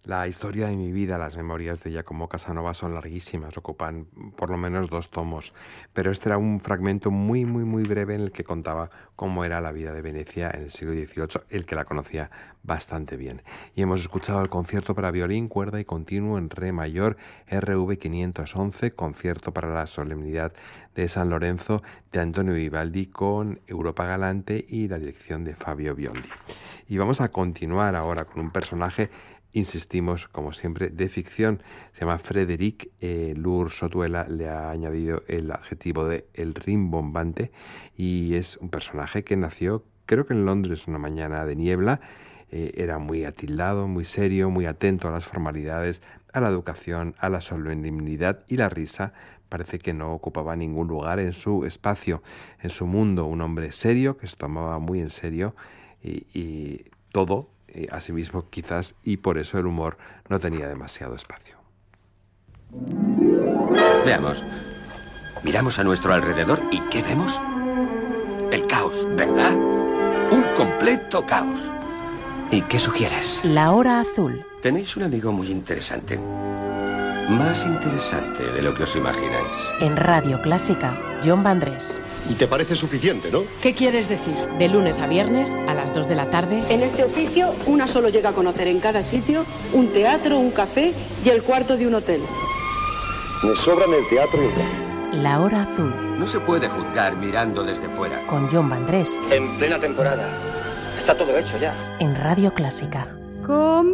La historia de mi vida, las memorias de Giacomo Casanova son larguísimas, ocupan por lo menos 2 tomos, pero este era un fragmento muy breve en el que contaba cómo era la vida de Venecia en el siglo XVIII, el que la conocía bastante bien. Y hemos escuchado el concierto para violín, cuerda y continuo en re mayor, RV 511, concierto para la solemnidad de San Lorenzo de Antonio Vivaldi con Europa Galante y la dirección de Fabio Biondi. Y vamos a continuar ahora con un personaje, insistimos, como siempre, de ficción. Se llama Frédéric. Lourdes Sotuela le ha añadido el adjetivo de el rimbombante y es un personaje que nació, creo que en Londres, una mañana de niebla. Era muy atildado, muy serio, muy atento a las formalidades, a la educación, a la solemnidad y la risa. Parece que no ocupaba ningún lugar en su espacio, en su mundo. Un hombre serio que se tomaba muy en serio y todo a sí mismo quizás, y por eso el humor no tenía demasiado espacio. Veamos. Miramos a nuestro alrededor y ¿qué vemos? El caos, ¿verdad? Un completo caos. ¿Y qué sugieres? La hora azul. Tenéis un amigo muy interesante. Más interesante de lo que os imagináis. En Radio Clásica, John Vandrés. ¿Te parece suficiente, no? ¿Qué quieres decir? De lunes a viernes, a las 2 de la tarde. En este oficio, una solo llega a conocer en cada sitio un teatro, un café y el cuarto de un hotel. Me sobran el teatro y el café. La hora azul. No se puede juzgar mirando desde fuera. Con John Vandrés. En plena temporada. Está todo hecho ya. En Radio Clásica.